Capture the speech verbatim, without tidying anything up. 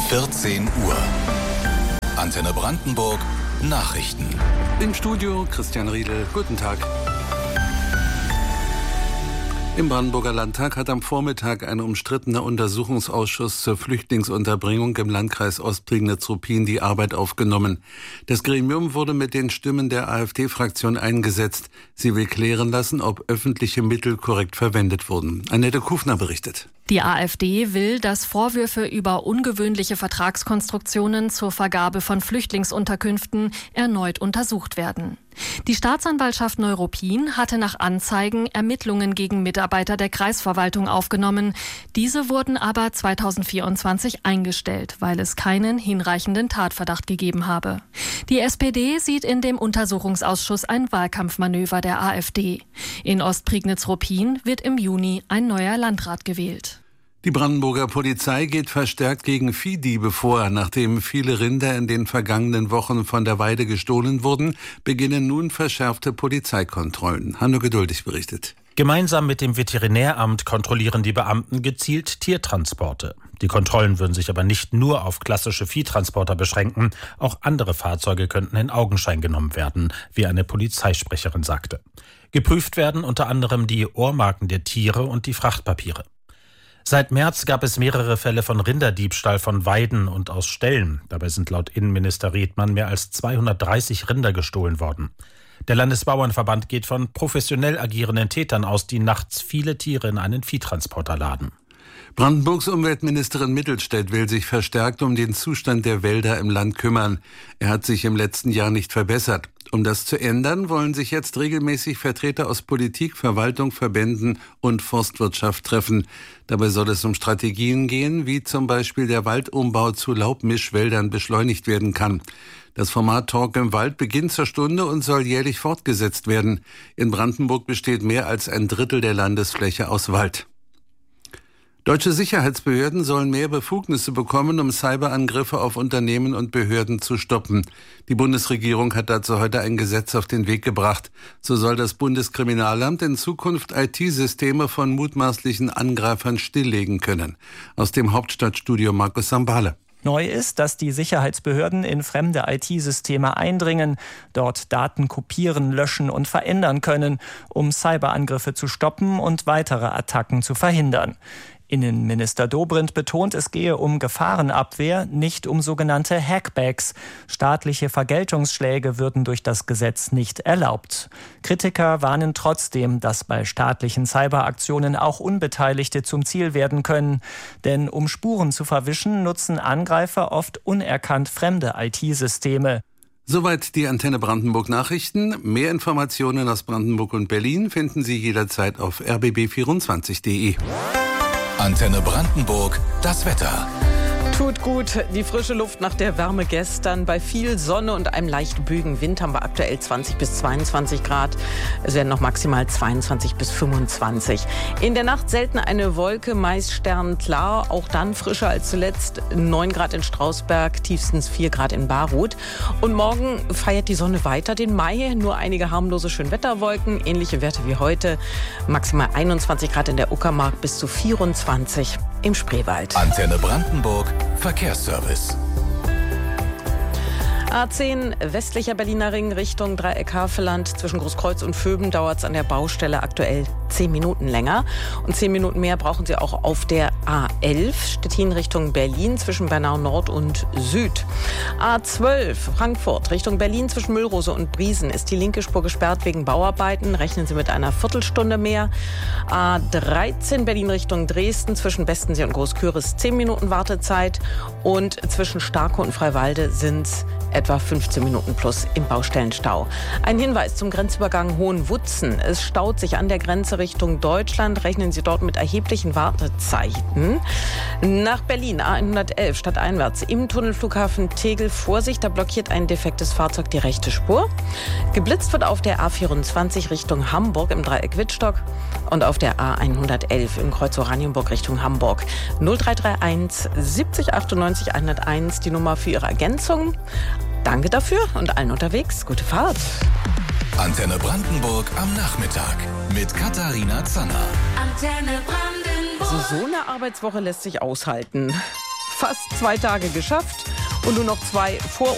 vierzehn Uhr. Antenne Brandenburg Nachrichten. Im Studio Christian Riedel. Guten Tag. Im Brandenburger Landtag hat am Vormittag ein umstrittener Untersuchungsausschuss zur Flüchtlingsunterbringung im Landkreis Ostprignitz-Ruppin die Arbeit aufgenommen. Das Gremium wurde mit den Stimmen der AfD-Fraktion eingesetzt. Sie will klären lassen, ob öffentliche Mittel korrekt verwendet wurden. Annette Kufner berichtet. Die AfD will, dass Vorwürfe über ungewöhnliche Vertragskonstruktionen zur Vergabe von Flüchtlingsunterkünften erneut untersucht werden. Die Staatsanwaltschaft Neuruppin hatte nach Anzeigen Ermittlungen gegen Mitarbeiter der Kreisverwaltung aufgenommen. Diese wurden aber zweitausendvierundzwanzig eingestellt, weil es keinen hinreichenden Tatverdacht gegeben habe. Die S P D sieht in dem Untersuchungsausschuss ein Wahlkampfmanöver der AfD. In Ostprignitz-Ruppin wird im Juni ein neuer Landrat gewählt. Die Brandenburger Polizei geht verstärkt gegen Viehdiebe vor. Nachdem viele Rinder in den vergangenen Wochen von der Weide gestohlen wurden, beginnen nun verschärfte Polizeikontrollen. Hanno Geduldig berichtet. Gemeinsam mit dem Veterinäramt kontrollieren die Beamten gezielt Tiertransporte. Die Kontrollen würden sich aber nicht nur auf klassische Viehtransporter beschränken. Auch andere Fahrzeuge könnten in Augenschein genommen werden, wie eine Polizeisprecherin sagte. Geprüft werden unter anderem die Ohrmarken der Tiere und die Frachtpapiere. Seit März gab es mehrere Fälle von Rinderdiebstahl von Weiden und aus Ställen. Dabei sind laut Innenminister Redmann mehr als zweihundertdreißig Rinder gestohlen worden. Der Landesbauernverband geht von professionell agierenden Tätern aus, die nachts viele Tiere in einen Viehtransporter laden. Brandenburgs Umweltministerin Mittelstädt will sich verstärkt um den Zustand der Wälder im Land kümmern. Er hat sich im letzten Jahr nicht verbessert. Um das zu ändern, wollen sich jetzt regelmäßig Vertreter aus Politik, Verwaltung, Verbänden und Forstwirtschaft treffen. Dabei soll es um Strategien gehen, wie zum Beispiel der Waldumbau zu Laubmischwäldern beschleunigt werden kann. Das Format Talk im Wald beginnt zur Stunde und soll jährlich fortgesetzt werden. In Brandenburg besteht mehr als ein Drittel der Landesfläche aus Wald. Deutsche Sicherheitsbehörden sollen mehr Befugnisse bekommen, um Cyberangriffe auf Unternehmen und Behörden zu stoppen. Die Bundesregierung hat dazu heute ein Gesetz auf den Weg gebracht. So soll das Bundeskriminalamt in Zukunft I T-Systeme von mutmaßlichen Angreifern stilllegen können. Aus dem Hauptstadtstudio Markus Sambale. Neu ist, dass die Sicherheitsbehörden in fremde I T-Systeme eindringen, dort Daten kopieren, löschen und verändern können, um Cyberangriffe zu stoppen und weitere Attacken zu verhindern. Innenminister Dobrindt betont, es gehe um Gefahrenabwehr, nicht um sogenannte Hackbacks. Staatliche Vergeltungsschläge würden durch das Gesetz nicht erlaubt. Kritiker warnen trotzdem, dass bei staatlichen Cyberaktionen auch Unbeteiligte zum Ziel werden können. Denn um Spuren zu verwischen, nutzen Angreifer oft unerkannt fremde I T-Systeme. Soweit die Antenne Brandenburg Nachrichten. Mehr Informationen aus Brandenburg und Berlin finden Sie jederzeit auf r b b vierundzwanzig punkt d e. Antenne Brandenburg, das Wetter. Tut gut, die frische Luft nach der Wärme gestern. Bei viel Sonne und einem leicht böigen Wind haben wir aktuell zwanzig bis zweiundzwanzig Grad. Es werden noch maximal zweiundzwanzig bis fünfundzwanzig. In der Nacht selten eine Wolke, meist sternklar. Auch dann frischer als zuletzt. neun Grad in Strausberg, tiefstens vier Grad in Barut. Und morgen feiert die Sonne weiter den Mai. Nur einige harmlose Schönwetterwolken, ähnliche Werte wie heute. Maximal einundzwanzig Grad in der Uckermark bis zu vierundzwanzig im Spreewald. Antenne Brandenburg, Verkehrsservice. A zehn westlicher Berliner Ring Richtung Dreieck Havelland. Zwischen Großkreuz und Vöben dauert es an der Baustelle aktuell zehn Minuten länger. Und zehn Minuten mehr brauchen Sie auch auf der A elf Stettin Richtung Berlin zwischen Bernau Nord und Süd. A zwölf Frankfurt Richtung Berlin zwischen Müllrose und Briesen ist die linke Spur gesperrt wegen Bauarbeiten. Rechnen Sie mit einer Viertelstunde mehr. A dreizehn Berlin Richtung Dresden zwischen Bestensee und Großküritz zehn Minuten Wartezeit. Und zwischen Starke und Freiwalde sind es etwa fünfzehn Minuten plus im Baustellenstau. Ein Hinweis zum Grenzübergang Hohenwutzen. Es staut sich an der Grenze Richtung Deutschland. Rechnen Sie dort mit erheblichen Wartezeiten. Nach Berlin A hundertelf stadteinwärts im Tunnelflughafen Tegel. Vorsicht, da blockiert ein defektes Fahrzeug die rechte Spur. Geblitzt wird auf der A vierundzwanzig Richtung Hamburg im Dreieck Wittstock und auf der A hundertelf im Kreuz Oranienburg Richtung Hamburg. null drei drei eins siebzig achtundneunzig hunderteins die Nummer für Ihre Ergänzung. Danke dafür und allen unterwegs gute Fahrt. Antenne Brandenburg am Nachmittag mit Katharina Zanner. Antenne Brandenburg. Also so eine Arbeitswoche lässt sich aushalten. fast zwei Tage geschafft und nur noch zwei vor